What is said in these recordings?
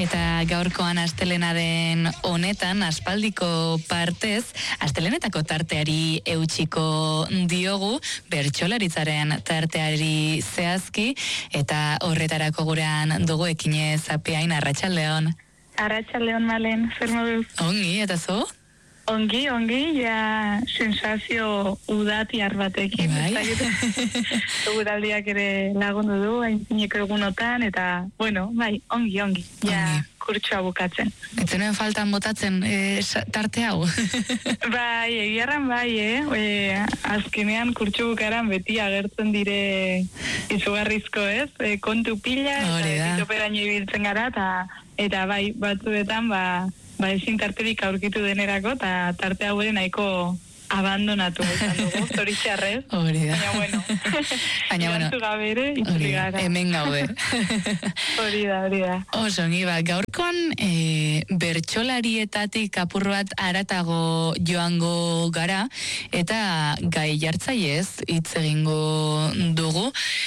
Eta gaurkoan astelenaren honetan, aspaldiko partez, astelenetako tarteari eutsiko diogu, bertsolaritzaren tarteari zehazki, eta horretarako gurean dugu Ekinez Apiain, arratsaldeon. Arratsaldeon, Malen, zer moduz? Ongi, eta zu? Ongi, ja sensazio udatiar batekin. Bai. Udaldiak ere lagundu du, aintzineko egunotan, eta, bueno, bai, ongi. Ja, kurtsua bukatzen. Etzenen faltan botatzen tarte hau? Bai, egiarran bai, azkenean kurtsu bukaran beti agertzen dire izugarrizko, ez? Kontu pila, eta betoperaino ibiltzen gara, eta bai, batzuetan, ezin tarterik aurkitu denerako, eta tarte hauen nahiko abandonatu izan dugu, zoritxarrez. Baina bueno, gabere, itzuli gara. Hemen gaude. Hori da. Oso, gaurkoan bertsolarietatik apur bat haratago joango gara, eta gai jartzaiez hitz egingo dugu.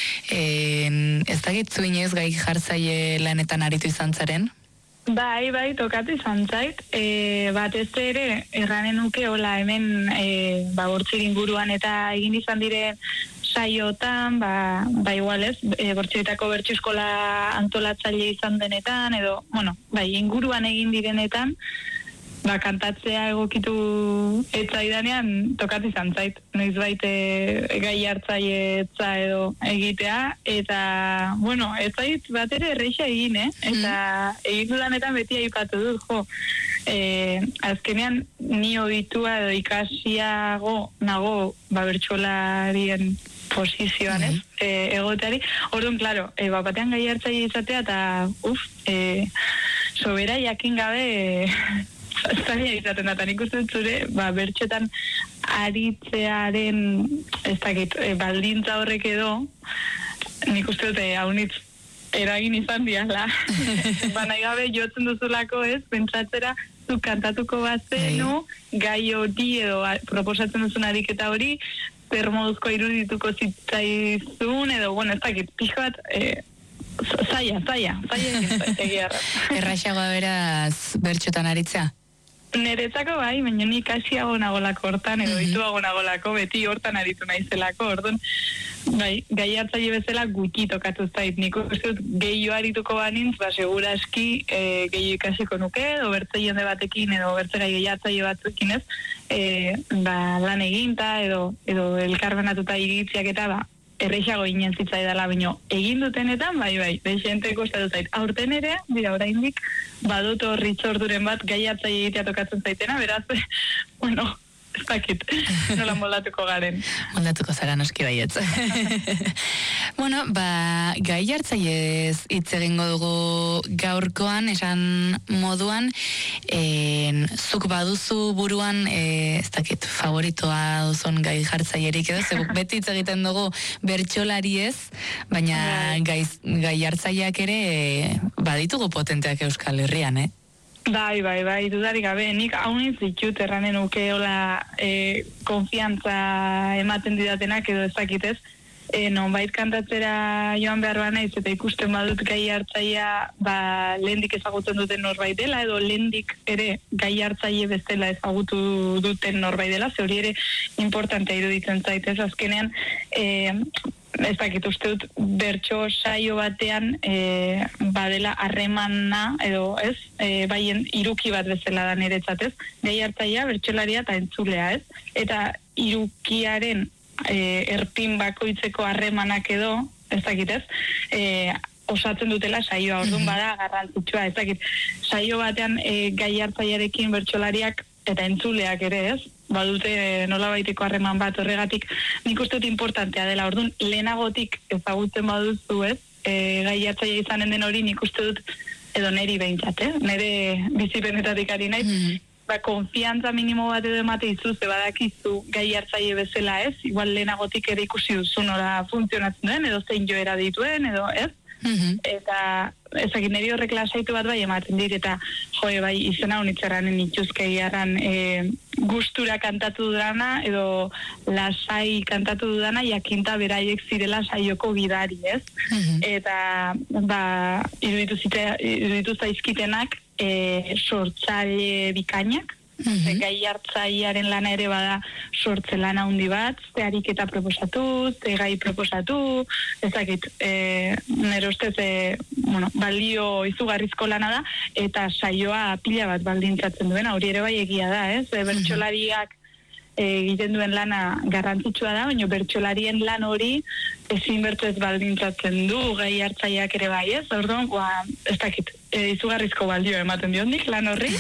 Ez dakit zuinez gai jartzaile lanetan aritu izan zaren? Bai, tokatu izan zait. Batez ere, erranen nuke, hola, hemen bortzir inguruan eta egin izan diren saiotan, igual ez, bortziretako bertso eskola antolatzaile izan denetan, edo, inguruan egin direnetan, kantatzea egokitu etzaidanean tokatu izan zait. Noiz baite gai hartzaietza edo egitea, eta, ez zait bat ere erreixa egin, eta egin dudanetan beti aipatu dut, azkenean ni ohitua edo ikasiago nago bertsolarien posizioan, egoteari. Orduan, klaro, batean gai hartzaile izatea, eta, sobera jakin gabe zaila izaten da, nik uste zure, bertxetan aritzearen, ez dakit, baldintza horrek edo, nik uste dute haunitz eragin izan diala. Nahi gabe jotzen duzulako ez, pentsatzera, zu kantatuko bazenu, gai hori edo proposatzen duzun ariketa hori, zer moduzko irudituko zitzaizun, edo, ez dakit, pixo bat, zaila egia. Erraixagoa beraz bertxotan aritzea? Neretzako bai, baina nik hasiago nagolako hortan, edo dituago nagolako, beti hortan aritu naizelako, orduan, gai hartzaile bezala gutxi tokatu zait. Nik uste dut gehio arituko banintz, segura aski gehio ikasiko nuke, edo bertze jende batekin, edo bertze gai hartzaile batzuekin ez, lan eginta, edo elkarbanatuta iritziak eta erreixago ginen zitzaidala, baina egin dutenetan, deixente kostatu zait. Aurten ere, oraindik, badut horri txorduren bat gai hartzaile egitea tokatzen zaitena, beraz, ez dakit, nola moldatuko garen. Moldatuko zara noski baietz. Gai hartzaiez hitz egingo dugu gaurkoan, esan moduan, zuk baduzu buruan, ez dakit, favoritoa duzun gai hartzailerik edo, zebuk beti hitz egiten dugu bertsolariez, baina gai hartzaileak ere baditugu potenteak Euskal Herrian, Bai, dudarik gabe, nik hauniz ditut erranen nuke hola konfiantza ematen didatenak edo ezakitez, nonbait kantatzera joan behar naiz eta ikusten badut gai hartzailea lehendik ezagutzen duten norbait dela, edo lehendik ere gai hartzaile bezala ezagutu duten norbait dela, ze hori ere importantea iruditzen zaitez, azkenean ez dakit uste dut bertso saio batean badela harremana edo ez, baien iruki bat bezala da niretzat ez, gai hartzailea, bertsolaria eta entzulea ez, eta irukiaren erpin bakoitzeko harremanak edo, ez dakit ez, osatzen dutela saioa, orduan bada garrantzitsua, ez dakit, saio batean gai hartzailearekin bertsolariak eta entzuleak ere ez, badute nolabaiteko harreman bat horregatik, nik uste dut importantea dela, orduan lehenagotik ezagutzen baduzu ez, gai hartzaile izanen den hori nik uste dut, edo neri behintzat, nire bizipenetatik ari nahi, konfiantza minimo bat edo emate izuz, badakizu gai hartzaile bezala ez, igual lehenagotik ere ikusi duzu nora funtzionatzen duen, edo zein joera dituen, edo ez, eta ezagik niri horrek lasaitu bat bai ematen dit, eta bai izena honitzeranen ituzkei arran gustura kantatu dudana, edo lasai kantatu dudana, jakinta beraiek zirela saioko gidari, ez? Eta, iruditu zaizkitenak sortzaile bikainak, gai hartzailearen lana ere bada sortze lana handi bat, ariketa proposatu, gai proposatu, ezakit, nire ustez, balio izugarrizko lana da, eta saioa pila bat baldintzatzen duena, hori ere bai egia da, ez? Bertsolariak egiten duen lana garrantzitsua da, baina bertsolarien lan hori ezin bertu ez baldintzatzen du, gai hartzaileak ere bai, ez? Orduan, ez dakit, izugarrizko balio ematen diondik lan horri,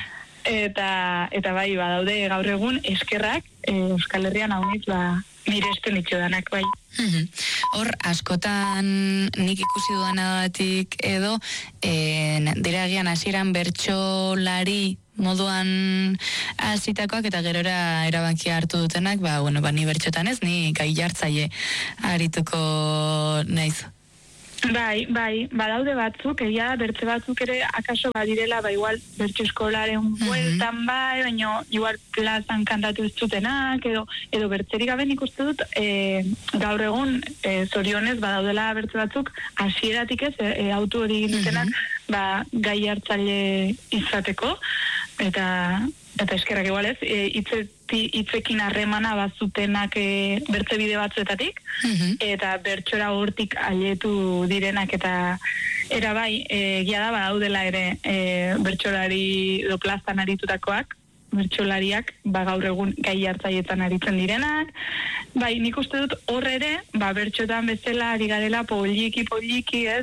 eta bai, badaude gaur egun eskerrak Euskal Herrian haunitz miresten itxodanak, bai. Hor, askotan nik ikusi dudanagatik edo, diragian hasieran bertsolari moduan hasitakoak eta gerora erabakia hartu dutenak, ni bertxotan ez, ni gai jartzaile arituko naiz. Bai, badaude batzuk, egia bertze batzuk ere akaso badirela, igual bertso eskolaren bueltan baina igual plazan kantatu ez dutenak, edo bertzerik gabe nik uste dut, gaur egun, zorionez, badaudela bertze batzuk, hasieratik ez, autu hori dutenak, gai hartzaile izateko, eta eskerrak igual ez, hitzekin harremana bazutenak bertze bide batzuetatik, eta bertxora hortik aietu direnak, eta era bai, egia da badaudela ere bertxolari edo plazan aritutakoak, bertsolariak, gaur egun gai hartzailetan aritzen direnak, bai, nik uste dut horre ere, bertxotan bezala ari garela poliki ez,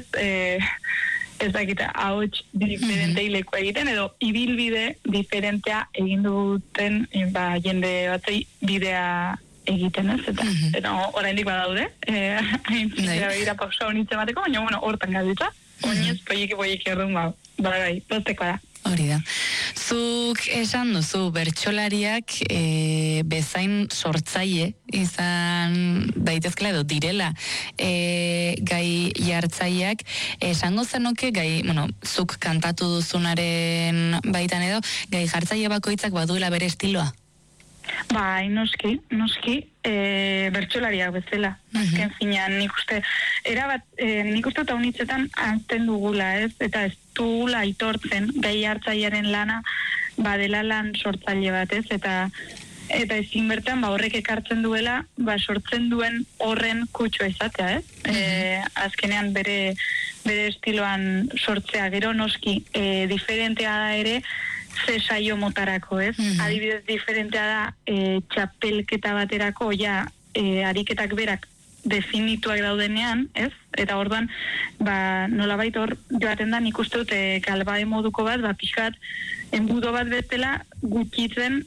ez dakita, ahots diferentei leku egiten, edo ibilbide diferentea egin duten jende batzei bidea egiten, ez? Eta oraindik badaude, begira pausa honitzen bateko, baina hortan gauditza, oinez poliki errun bai, poztekoa da. Hori da. Zuk esan duzu bertsolariak bezain sortzaile izan daitezkela edo direla gai jartzaileak, esango zenuke gai, zuk kantatu duzunaren baitan edo, gai jartzaile bakoitzak baduela bere estiloa? Bai, noski, bertsolariak bezala. Azken finean, nik uste eta unitzetan antzen dugula, ez? Eta ez dugula aitortzen gai hartzailearen lana badela lan sortzaile bat, ez? Eta ezin bertan, horrek ekartzen duela, sortzen duen horren kutsua izatea, ez? Azkenean bere estiloan sortzea, gero noski, diferentea da ere, ze saio motarako, ez? Adibidez diferentea da txapelketa baterako, ariketak berak definituak daudenean, ez? Eta orduan, nolabait hor joaten da, nik uste dut galbae moduko bat, pixkat, enbudo bat bezala gutxitzen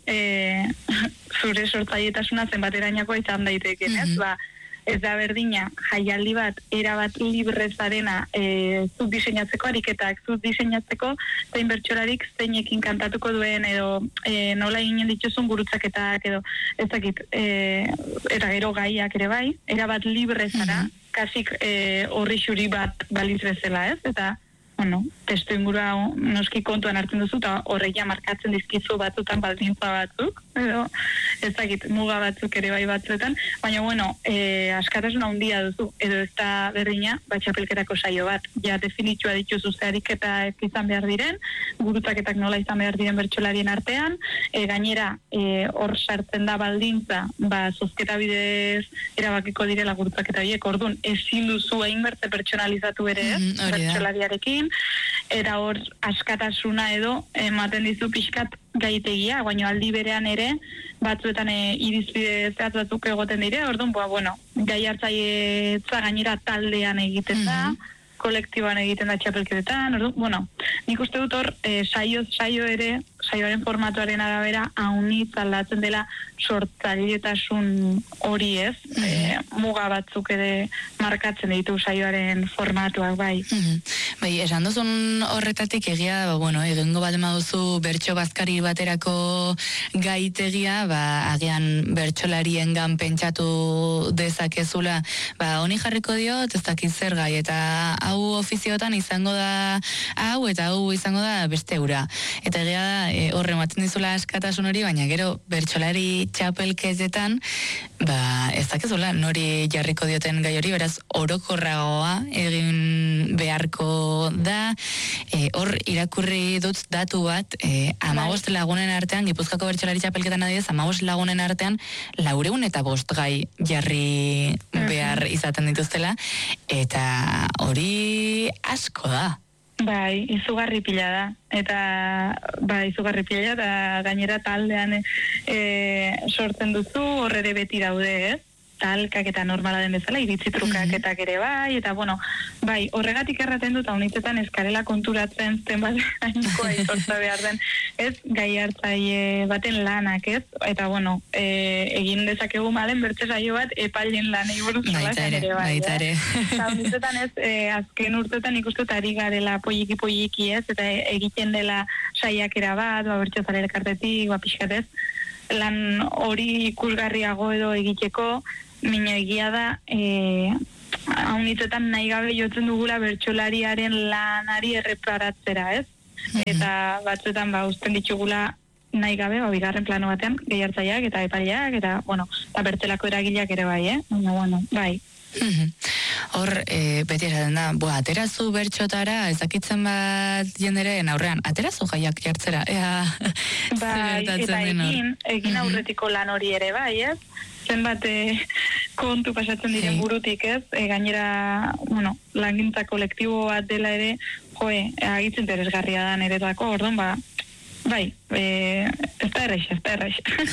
zure sortzailetasuna zenbaterainako izan daiteken, ez? Ez da berdina, jaialdi bat, erabat librezarena zut diseinatzeko, ariketak zut diseinatzeko, zein bertsolarik zeinekin kantatuko duen, edo nola ginen dituzun gurutzaketak, edo ez dakit, eta gero gaiak ere bai, erabat librezara, kasik horri xuri bat baliz bezala, ez? Eta, testu ingurua noski kontuan hartzen duzu, eta horreia markatzen dizkizu batzutan baldintza batzuk, edo ez dakit muga batzuk ere bai batzuetan, baina askatasun handia duzu, edo ez da berdina, txapelketako saio bat, definitua dituzu zeharik eta ez izan behar diren, gurutzaketak nola izan behar diren bertsolarien artean, gainera hor sartzen da baldintza, zozketa bidez erabakiko direla gurutzaketa biek, orduan ezin duzu egin berte pertsonalizatu ere ez, bertsolariarekin, eta hor askatasuna edo ematen dizu pixkat gaitegia, baina aldi berean ere batzuetan irizpide zehatz batzuk egoten dire, orduan, gai hartzailetza gainera taldean egiten da, kolektiboan egiten da txapelketetan, orduan, nik uste dut hor saio ere, saioaren formatuaren arabera, haunitz aldatzen dela sortzailetasun hori ez, muga batzuk ere markatzen ditu saioaren formatuak, bai. Bai, esan duzun horretatik egia, bueno, egingo bat duzu bertso bazkari baterako gaitegia, agian bertsolariengan pentsatu dezakezula, honi jarriko diot, ez dakit zer gai, eta hau ofiziotan izango da hau, eta hau izango da beste ura. Eta egia da, horre maten dizula askatasun hori, baina gero bertsolari txapelketetan, ez dakezula nori jarriko dioten gai hori, beraz orokorragoa egin beharko da. Hor irakurri dut datu bat, 15 lagunen artean, Gipuzkoako bertsolari txapelketan adidez, 15 lagunen artean 405 gai jarri behar izaten dituztela, eta hori asko da. Bai, izugarri pila da. Eta izugarri pila da, gainera taldean sortzen duzu, horre beti daude, ez? Talkak eta normala den bezala, iritzi trukaketak ere bai, eta horregatik erraten dut, haunitzetan eskarela konturatzen zenbat hainikoa izortza behar den, ez, gai hartzaile baten lanak, ez, eta egin dezakegu malen bertze saio bat epailen lanei buruz jolasen ere bai, baitare. Eta haunitzetan ez, azken urtetan ikustut ari garela polliki, ez, eta egiten dela saiakera bat, bertze zare elkartetik, pixkatez, lan hori ikusgarriago edo egiteko, mina egia da, haunitzetan nahi gabe jotzen dugula bertsolariaren lanari erreparatzera, ez? Eta batzuetan usten ditugula nahi gabe, bigarren plano batean, gehiartzaileak eta epaileak, eta bertzelako eragileak ere bai, baina, bai. Hor, beti esaten da, aterazu bertxotara, ezakitzen bat jenderen aurrean, aterazu jaiak jartzera, bai, eta egin aurretiko lan hori ere bai, ez? Zenbat kontu pasatzen diren burutik, ez? Gainera, langintza kolektibo bat dela ere, agitzen interesgarria da niretako, orduan, bai, ez da erreix.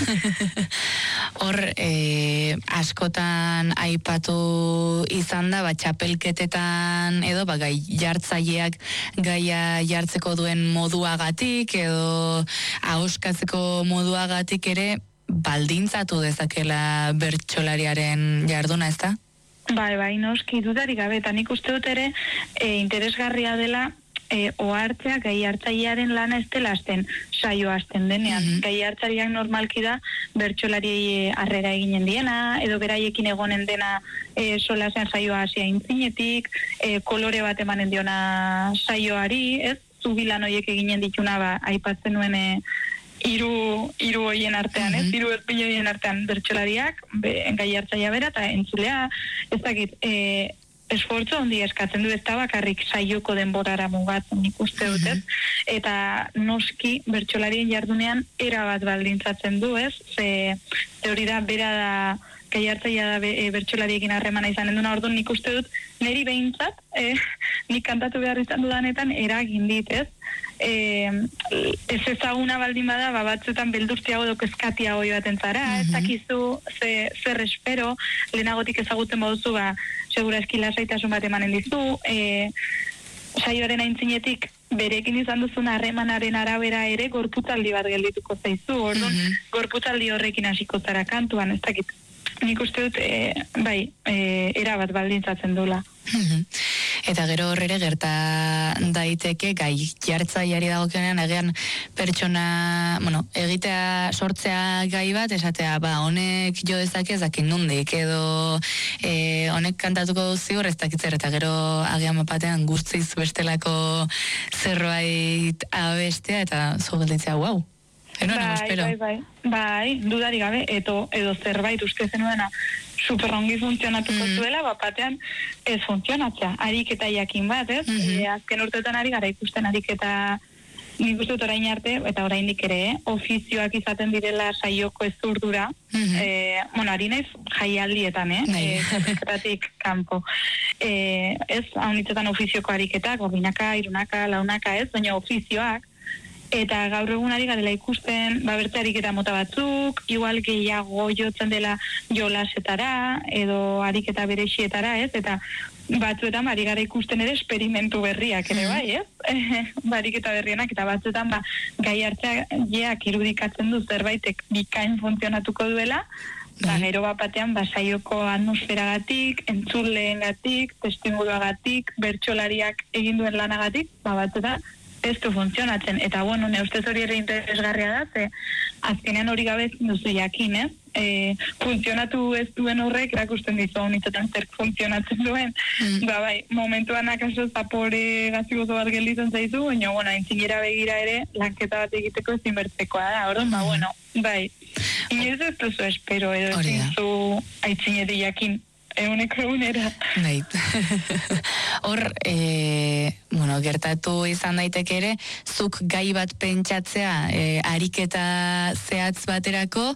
Hor, askotan aipatu izan da, txapelketetan edo, gai jartzaileak gaia jartzeko duen moduagatik edo ahoskatzeko moduagatik ere baldintzatu dezakela bertsolariaren jarduna, ez da? Bai, noski dudarik gabe, eta nik uste dut ere interesgarria dela ohartzea gai hartzailearen lana ez dela hasten saio hasten denean. Gai hartzaileak normalki da bertsolariei harrera eginen diena, edo beraiekin egonen dena solasean saioa hasia intzinetik, kolore bat emanen diona saioari, ez? Zubilan horiek eginen dituna aipatzen nuen hiru hoien artean, ez? Hiru erpile hoien artean bertsolariak, gai hartzailea bera eta entzulea, ez dakit, esfortzu handi eskatzen du, ez da bakarrik saioko denborara mugatzen nik uste dut, ez? Eta noski bertsolarien jardunean erabat baldintzatzen du, ez? Ze hori da, bera da, gai hartzailea da bertsolariekin harremana izanen duna, orduan nik uste dut, niri behintzat, nik kantatu behar izan dudanetan eragin dit, ez? Ez ezaguna baldin bada, batzuetan beldurtiago edo kezkatiago baten zara, ez dakizu zer espero, lehenagotik ezagutzen baduzu, segura eski lasaitasun bat emanen dizu, saioaren aintzinetik berekin izan duzun harremanaren arabera ere gorputzaldi bat geldituko zaizu, orduan gorputzaldi horrekin hasiko zara kantuan, ez dakit. Nik uste dut, erabat baldintzatzen dula. Eta gero horrere gerta daiteke gai jartzaileari dagokionean egean pertsona, egitea sortzea gai bat, esatea, honek jo dezake ez dakit nondik, edo honek kantatuko ziur ez dakitzer, eta gero agian batean guztiz bestelako zerbait abestea, eta zo gelditzea, wow. Bai, dudari gabe, edo zerbait uste zenuena superrongi funtzionatuko zuela, batean ez funtzionatzea, ariketa jakin bat, ez? Azken urteetan ari gara ikusten ariketa, nik uste dut orain arte, eta oraindik ere, ofizioak izaten direla saioko ez urdura, ari naiz jaialdietan, zerretatik kanpo. Ez, haunitzetan ofizioko ariketak, binaka, irunaka, launaka, ez, baina ofizioak, eta gaur egunari garela ikusten bertze ariketa mota batzuk, igual gehiago jotzen dela jolasetara edo ariketa berexietara, ez? Eta batzuetan ari gara ikusten ere esperimentu berriak ere bai, ez? Ariketa berrienak, eta batzuetan gai hartzaileak irudikatzen du zerbaitek bikain funtzionatuko duela, Gero bat batean, saioko atmosferagatik, entzuleengatik, testuinguruagatik, bertsolariak egin duen lanagatik, batzutan, ez du funtzionatzen. Eta, bueno, ne ustez hori ere interesgarria da, ze azkenean hori gabe duzu jakin, funtzionatu ez duen horrek, erakusten dizu honitzetan zer funtzionatzen duen. Bai, momentuan akaso zapore gazigozo bat gelditzen zaizu, baina, bueno, aintzinera begira ere, lanketa bat egiteko ezinbertzekoa da. Orduan, bueno, bai, inoiz ez duzu espero, edo ezin zu aitzineri jakin. Eguneko egunera. Bai. Hor, bueno, gertatu izan daiteke ere, zuk gai bat pentsatzea ariketa zehatz baterako,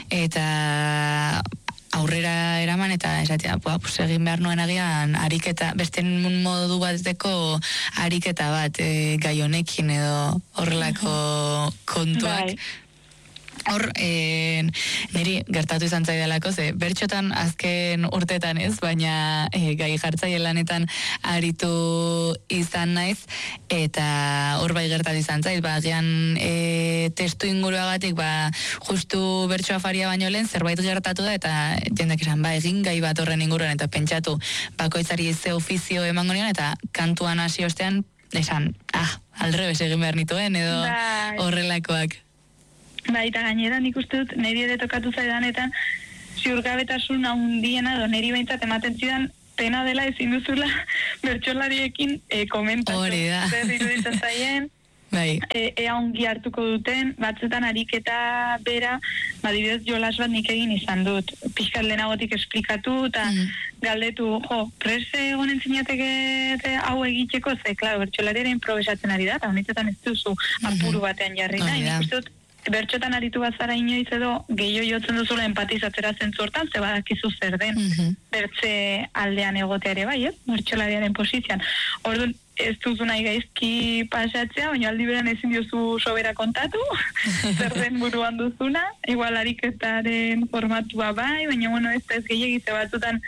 eta aurrera eraman eta esatea, pues egin behar nuen agian ariketa, beste modu bateko ariketa bat gai honekin edo horrelako kontuak. Bai. Hor, niri gertatu izan zaidalako, ze bertxotan azken urtetan ez, baina gai jartzaile lanetan aritu izan naiz, eta hor bai gertatu izan zait, agian testu inguruagatik, justu bertxo afaria baino lehen zerbait gertatu da, eta jendek esan, egin gai bat horren inguruan, eta pentsatu, bakoitzari ze ofizio emango nion, eta kantuan hasi ostean, esan, aldrebes egin behar nituen, edo horrelakoak. Eta gainera nik uste dut, niri ere tokatu zaidanetan, ziurgabetasun handiena, niri behintzat ematen zidan, pena dela ezin duzula bertsolariekin komentatu. Hori da. Zer iruditzen zaien, ea ongi hartuko duten, batzutan ariketa bera, adibidez jolas bat nik egin izan dut. Pixkat lehenagotik esplikatu, eta galdetu, prese egonen zinateke hau egiteko, ze, klaro, bertsolariaren improvisatzen ari da, eta honetzetan ez duzu apuru batean jarri nahi. Nik uste dut, bertxotan aritu bazara inoiz edo gehiago jotzen duzula empatizatzera zentzu hortan, ze badakizu zer den bertze aldean egotea ere bai, bertxolariaren posizioan. Orduan, ez duzu nahi gaizki pasatzea, baina aldi beran ezin diozu sobera kontatu, zer den buruan duzuna, igual ariketaren formatua bai, baina bueno, ez gehiagize batzutan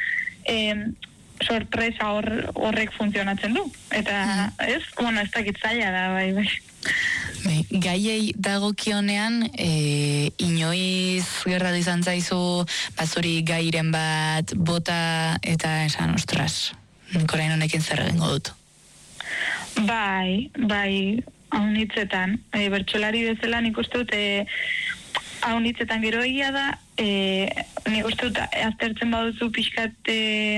sorpresa horrek funtzionatzen du. Eta ez dakit zaila da, bai. Gaiei dagokionean, inoiz gertatu izan zaizu, zuri gairen bat bota eta esan, ostras, orain honekin zer egingo dut. Bai, haunitzetan. Bertsolari bezala nik uste dut, haunitzetan gero egia da, nik uste dut aztertzen baduzu pixkat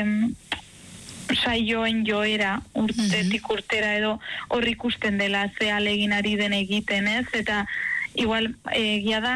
saioen joera urtetik urtera edo hor ikusten dela ze alegin ari den egiten ez, eta igual egia da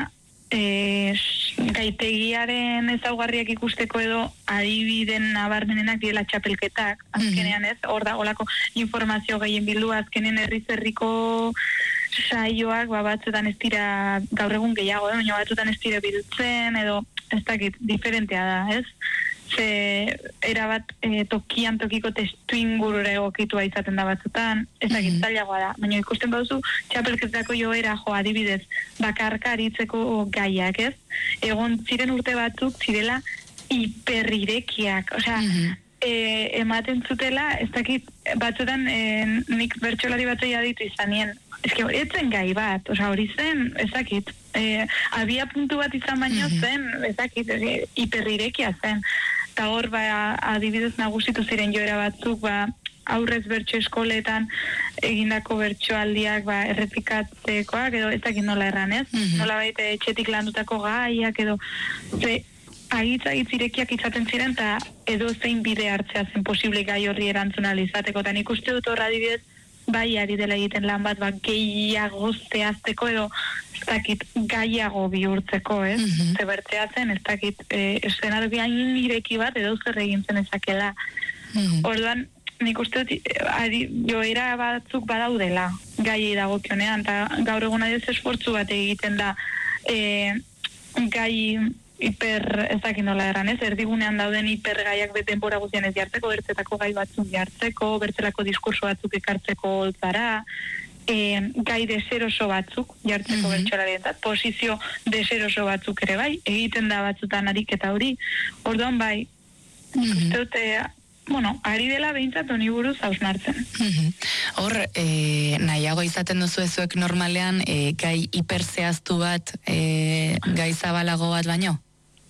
gaitegiaren ezaugarriak ikusteko edo adibiden nabarmenenak diela txapelketak, azkenean ez, hor da olako informazio gehien bildu, azkenean herriko saioak batzutan ez dira gaur egun gehiago, baina batzutan ez dira biltzen edo ez dakit, diferentea da, ez? Ze erabat tokian tokiko testu ingurura egokitua izaten da batzutan, ez dakit zailagoa da, baina ikusten baduzu txapelketako joera adibidez bakarka aritzeko gaiak, ez? Egon ziren urte batzuk zirela hiperrirekiak, osea, ematen zutela, ez dakit batzutan nik bertsolari batzei aditu izanien, etzen gai bat, osea, hori zen, ez dakit, abia puntu bat izan baino zen, ez dakit, hiperrirekia zen. Eta hor, adibidez nagusitu ziren joera batzuk, aurrez bertso eskoletan egindako bertsoaldiak errepikatzekoak, edo ez dakit nola erran, ez? Nola baita etxetik landutako gaiak, edo agitz irekiak izaten ziren, eta edo zein bide hartzea zen posible gai horri erantzuna izateko. Eta nik uste dut horra adibidez, bai ari dela egiten lan bat, gehiago zehazteko edo ez dakit gaiago bihurtzeko, ez? Zebertzeatzen, ez dakit eszenario hain ireki bat edo zer egin zen ezakela. Orduan, nik uste dut joera batzuk badaudela gaiei dagokionean, eta gaur egun adioz esfortzu bat egiten da gai ez dakit nola erran, ez? Erdigunean dauden hipergaiak denbora guztian ez jartzeko, bertzetako gai batzuk jartzeko, bertzelako diskurso batzuk ekartzeko holtzara, gai deseroso batzuk jartzeko bertsolarientzat, posizio deseroso batzuk ere bai, egiten da batzutan ariketa hori. Orduan bai, uste dute, ari dela behintzat honi buruz hausnartzen. Hor, nahiago izaten duzu ezuek normalean gai hiperzehaztu bat, gai zabalago bat baino?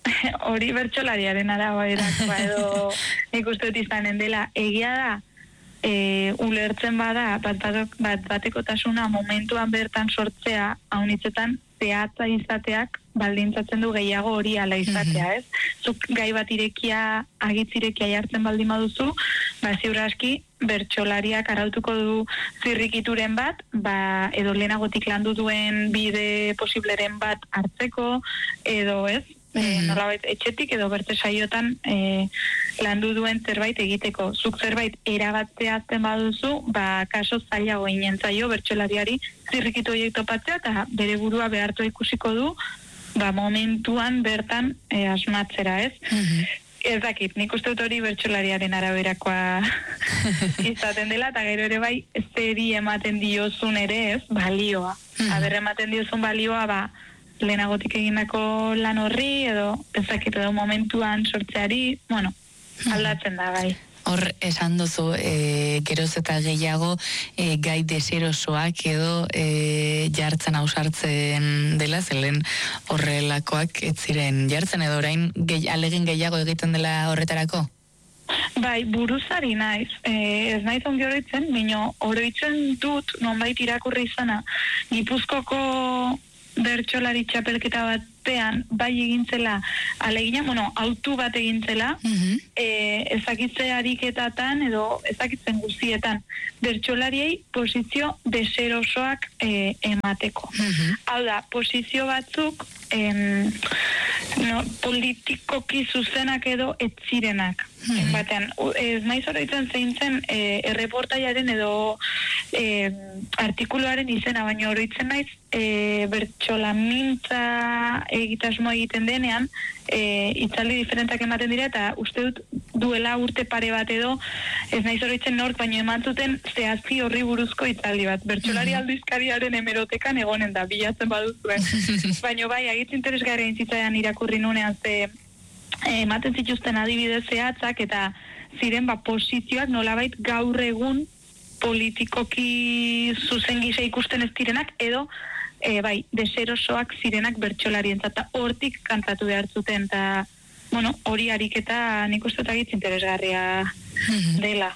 hori bertsolariaren araberakoa edo nik uste dut izanen dela. Egia da, ulertzen bada batekotasuna momentuan bertan sortzea, haunitzetan zehatza izateak baldintzatzen du gehiago hori ala izatea, ez? Zuk gai bat agitz irekia jartzen baldin baduzu, ziur aski bertsolariak arautuko du zirrikituren bat, edo lehenagotik landu duen bide posibleren bat hartzeko, edo ez, nolabait etxetik edo bertze saiotan landu duen zerbait egiteko. Zuk zerbait erabatzeatzen baduzu, kaso zailago inentzaio bertsolariari zirrikitu horiek topatzea eta bere burua behartu ikusiko du momentuan bertan asmatzera, ez? Ez dakit, nik uste dut hori bertsolariaren araberakoa izaten dela, eta gero ere bai, zeri ematen diozun ere, ez, balioa. Ematen diozun balioa, lehenagotik egindako lan horri, edo ez dakit, edo momentuan sortzeari, aldatzen da gai. Hor, esan duzu, geroz eta gehiago gai deserosoak edo jartzen ausartzen dela, zelen horrelakoak ez ziren jartzen edo orain alegin gehiago egiten dela horretarako? Bai, buruzari naiz. Ez naiz ongi oroitzen, baina oroitzen dut, nonbait irakurri izana, Gipuzkoko bertsolari txapelketa batean bai egintzela alegina, autu bat egintzela, ezakitze ariketatan edo ezakitzen guztietan bertsolariei posizio deserosoak emateko. Hau da, posizio batzuk politikoki zuzenak edo etzirenak. Batean, ez naiz oroitzen zeintzen erreportaiaren edo artikuluaren izena, baina oroitzen naiz bertsolamintza egitasmo egiten denean itzaldi diferentak ematen dira eta uste dut duela urte pare bat edo ez naiz oroitzen nork, baina eman zuten zehazki horri buruzko itzaldi bat. Bertsolari aldizkariaren hemerotekan egonen da, bilatzen baduzuen. Baina bai, agitz interesgarria zitzaidan irakurri nunean ze ematen zituzten adibide zehatzak eta ziren posizioak nolabait gaur egun politikoki zuzen gisa ikusten ez direnak edo deserosoak zirenak bertsolarientzat eta hortik kantatu behar zuten eta hori ariketa nik uste agitz interesgarria dela.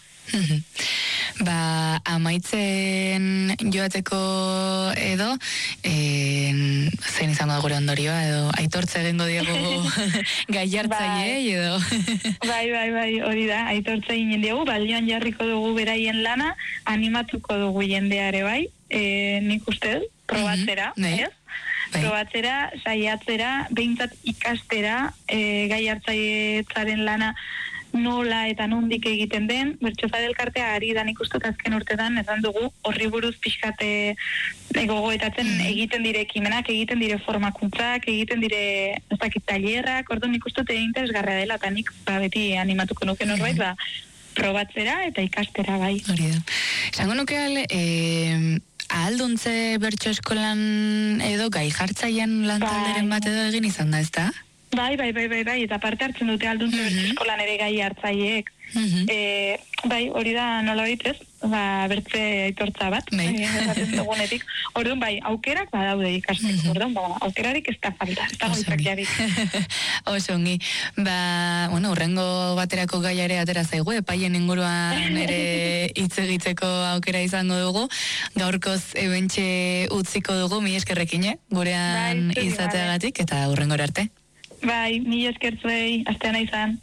Amaitzen joateko edo zein izango da gure ondorioa edo aitortze egingo diegu gai jartzaileei edo bai, hori da, aitortze egin diegu, balioan jarriko dugu beraien lana, animatuko dugu jendeare bai, nik uste probatzera, ez? Probatzera, saiatzera, behintzat ikastera, gai hartzailetzaren lana nola eta nondik egiten den, bertsozale elkartea ari da nik uste azken urtetan, esan dugu, horri buruz pixkate gogoetatzen egiten dire ekimenak, egiten dire formakuntzak, egiten dire ez dakit tailerrak, orduan nik uste interesgarria dela, eta nik beti animatuko nuke norbait, probatzera eta ikastera bai. Hori da. Esango nuke ahalduntze bertso eskolan edo gai jartzaian lantalderen bat edo egin izan da, ez da? Bai, eta parte hartzen dute alduntze bertso eskolan ere gai hartzaileek. Bai, hori da nola baitez, bertze aitortza bat, esaten dugunetik. Orduan, bai, aukerak badaude ikasteko, orduan, aukerarik ez da falta, ez da goizakiarik. Oso ongi, urrengo baterako gaia ere atera zaigu, epaien inguruan ere hitz egiteko aukera izango dugu, gaurkoz ebentxe utziko dugu, mi eskerrekin, gurean izateagatik, eta urrengora arte. Bai, mi eskertzuei, asteana izan.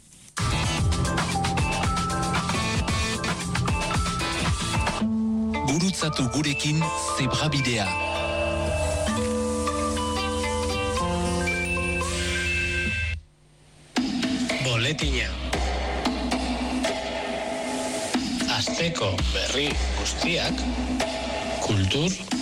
Gurutzatu gurekin Zebrabidea. Boletina. Asteko berri guztiak, kultur